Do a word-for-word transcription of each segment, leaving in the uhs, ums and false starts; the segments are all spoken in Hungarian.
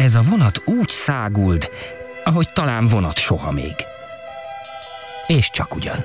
ez a vonat úgy száguld, ahogy talán vonat soha még. És csak ugyan.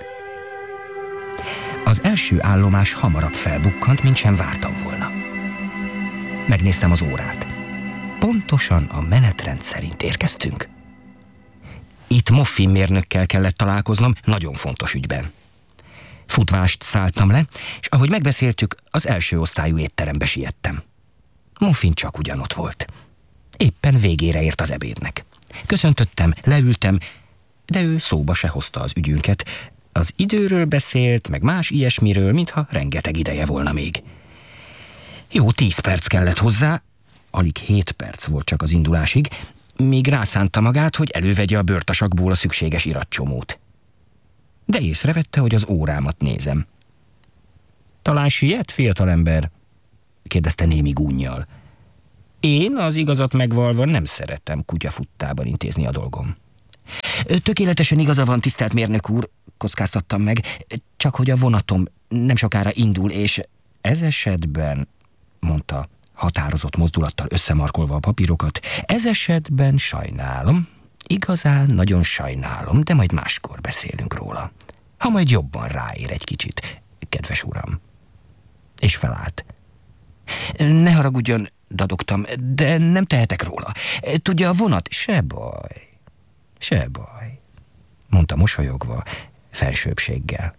Az első állomás hamarabb felbukkant, mint sem vártam volna. Megnéztem az órát. Pontosan a menetrend szerint érkeztünk. Itt Moffin mérnökkel kellett találkoznom nagyon fontos ügyben. Futvást szálltam le, és ahogy megbeszéltük, az első osztályú étterembe siettem. Moffin csak ugyanott volt. Éppen végére ért az ebédnek. Köszöntöttem, leültem, de ő szóba se hozta az ügyünket. Az időről beszélt, meg más ilyesmiről, mintha rengeteg ideje volna még. Jó tíz perc kellett hozzá, alig hét perc volt csak az indulásig, míg rászánta magát, hogy elővegye a bőrtasakból a szükséges iratcsomót. De észrevette, hogy az órámat nézem. Talán siet, fiatalember? Kérdezte némi gúnnyal. Én, az igazat megvalva, nem szeretem kutyafuttában intézni a dolgom. Tökéletesen igaza van, tisztelt mérnök úr, kockáztattam meg, csak hogy a vonatom nem sokára indul, és ez esetben, mondta határozott mozdulattal összemarkolva a papírokat, ez esetben sajnálom, igazán nagyon sajnálom, de majd máskor beszélünk róla. Ha majd jobban ráér egy kicsit, kedves uram. És felállt. Ne haragudjon, dadogtam, de nem tehetek róla. Tudja, a vonat, se baj, se baj, mondta mosolyogva, felsőbbséggel.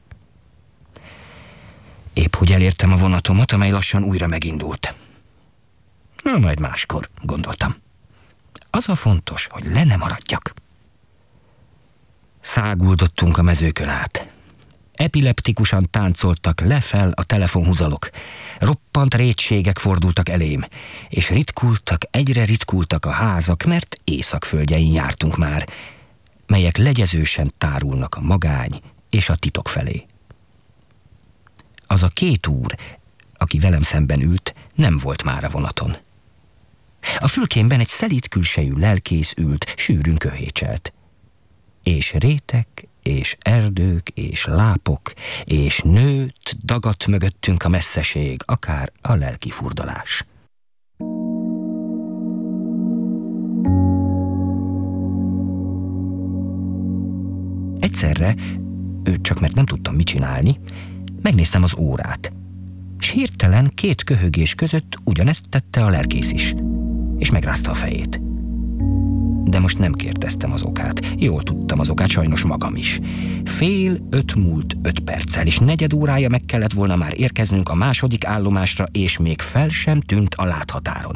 Épp hogy elértem a vonatomat, amely lassan újra megindult. Na, majd máskor, gondoltam. Az a fontos, hogy le ne maradjak. Száguldottunk a mezőkön át. Epileptikusan táncoltak lefel a telefonhúzalok. Roppant rétségek fordultak elém, és ritkultak, egyre ritkultak a házak, mert északföldjein jártunk már, melyek legyezősen tárulnak a magány és a titok felé. Az a két úr, aki velem szemben ült, nem volt már a vonaton. A fülkémben egy szelíd külsejű lelkész ült, sűrűn köhécselt. És rétek, és erdők, és lápok, és nőtt, dagadt mögöttünk a messzeség, akár a lelki furdalás. Egyszerre, csak mert nem tudtam mit csinálni, megnéztem az órát, s hirtelen két köhögés között ugyanezt tette a lelkész is, és megrázta a fejét. De most nem kérdeztem az okát. Jól tudtam az okát, sajnos magam is. Fél öt múlt öt perccel, és negyed órája meg kellett volna már érkeznünk a második állomásra, és még fel sem tűnt a láthatáron.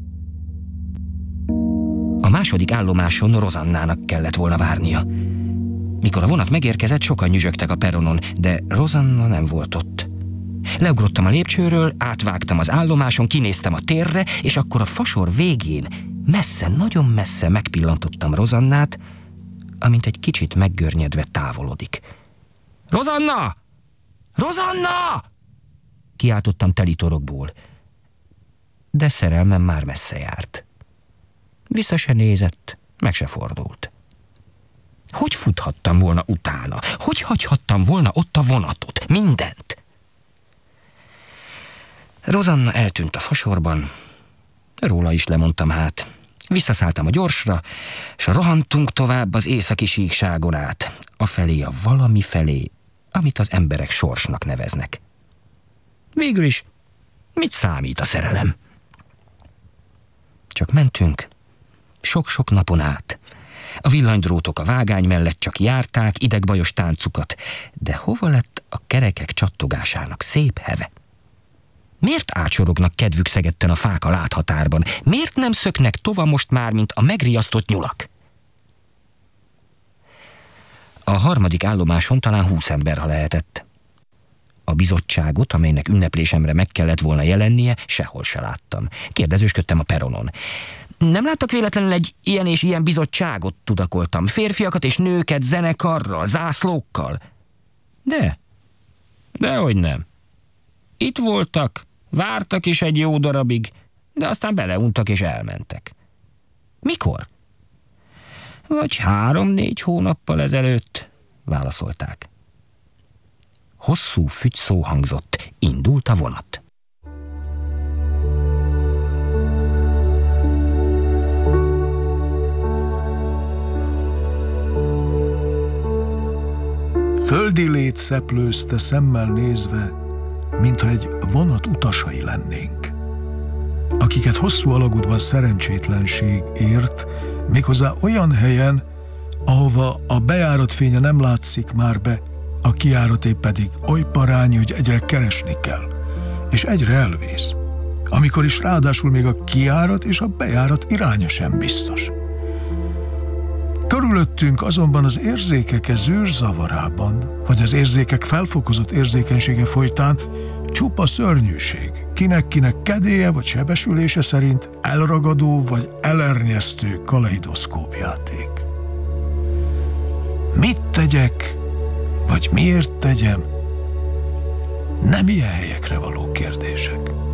A második állomáson Rozannának kellett volna várnia. Mikor a vonat megérkezett, sokan nyüzsögtek a peronon, de Rozanna nem volt ott. Leugrottam a lépcsőről, átvágtam az állomáson, kinéztem a térre, és akkor a fasor végén, messze, nagyon messze megpillantottam Rozannát, amint egy kicsit meggörnyedve távolodik. Rozanna! Rozanna! Kiáltottam teli torokból. De szerelmem már messze járt. Vissza se nézett, meg se fordult. Hogy futhattam volna utána? Hogy hagyhattam volna ott a vonatot? Mindent! Rozanna eltűnt a fasorban, róla is lemondtam hát. Visszaszálltam a gyorsra, s rohantunk tovább az északi síkságon át, afelé a valami felé, amit az emberek sorsnak neveznek. Végül is, mit számít a szerelem? Csak mentünk, sok-sok napon át. A villanydrótok a vágány mellett csak járták idegbajos táncukat, de hova lett a kerekek csattogásának szép heve? Miért ácsorognak kedvük szegetten a fák a láthatárban? Miért nem szöknek tova most már, mint a megriasztott nyulak? A harmadik állomáson talán húsz ember, ha lehetett. A bizottságot, amelynek ünneplésemre meg kellett volna jelennie, sehol se láttam. Kérdezősködtem a peronon. Nem láttak véletlenül egy ilyen és ilyen bizottságot, tudakoltam. Férfiakat és nőket zenekarral, zászlókkal. De, dehogy nem. Itt voltak, vártak is egy jó darabig, de aztán beleuntak és elmentek. Mikor? Vagy három-négy hónappal ezelőtt, válaszolták. Hosszú fügyszó hangzott, indult a vonat. földi lét szeplőzte szemmel nézve, mintha egy vonat utasai lennénk, akiket hosszú alagútban szerencsétlenség ért, méghozzá olyan helyen, ahova a bejárat fénye nem látszik már be, a kijáraté pedig oly parány, hogy egyre keresni kell, és egyre elvész, amikor is ráadásul még a kijárat és a bejárat iránya sem biztos. Körülöttünk azonban az érzékek zűrzavarában, vagy az érzékek felfokozott érzékenysége folytán csupa szörnyűség, kinek-kinek kedélye vagy sebesülése szerint elragadó vagy elernyesztő kaleidoszkópjáték. Mit tegyek, vagy miért tegyem? Nem ilyen helyekre való kérdések.